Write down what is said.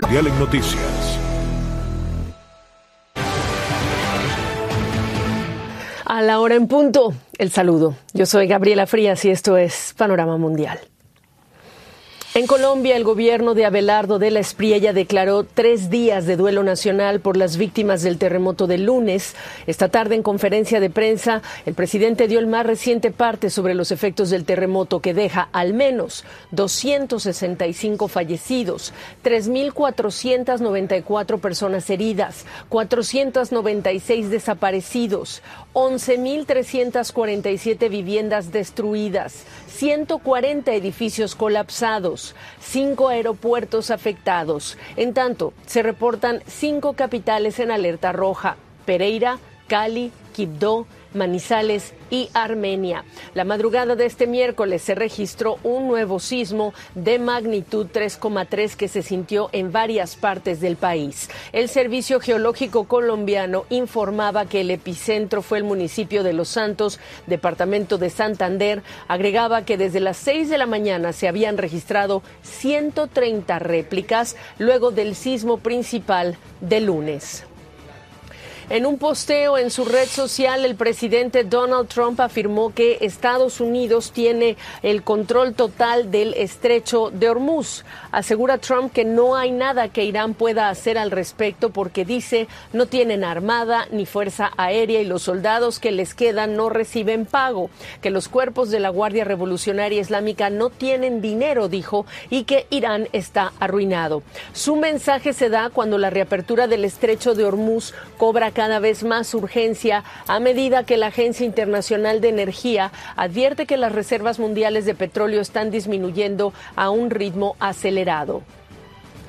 Mundial en Noticias. A la hora en punto, el saludo. Yo soy Gabriela Frías y esto es Panorama Mundial. En Colombia, el gobierno de Abelardo de la Espriella declaró 3 días de duelo nacional por las víctimas del terremoto del lunes. Esta tarde, en conferencia de prensa, el presidente dio el más reciente parte sobre los efectos del terremoto, que deja al menos 265 fallecidos, 3.494 personas heridas, 496 desaparecidos, 11.347 viviendas destruidas, 140 edificios colapsados, 5 aeropuertos afectados. En tanto, se reportan 5 capitales en alerta roja: Pereira, Cali, Quibdó, Manizales y Armenia. La madrugada de este miércoles se registró un nuevo sismo de magnitud 3,3 que se sintió en varias partes del país. El Servicio Geológico colombiano informaba que el epicentro fue el municipio de Los Santos, departamento de Santander. Agregaba que desde las 6 de la mañana se habían registrado 130 réplicas luego del sismo principal del lunes. En un posteo en su red social, el presidente Donald Trump afirmó que Estados Unidos tiene el control total del estrecho de Hormuz. Asegura Trump que no hay nada que Irán pueda hacer al respecto porque, dice, no tienen armada ni fuerza aérea y los soldados que les quedan no reciben pago, que los cuerpos de la Guardia Revolucionaria Islámica no tienen dinero, dijo, y que Irán está arruinado. Su mensaje se da cuando la reapertura del estrecho de Hormuz cobra cada vez más urgencia a medida que la Agencia Internacional de Energía advierte que las reservas mundiales de petróleo están disminuyendo a un ritmo acelerado.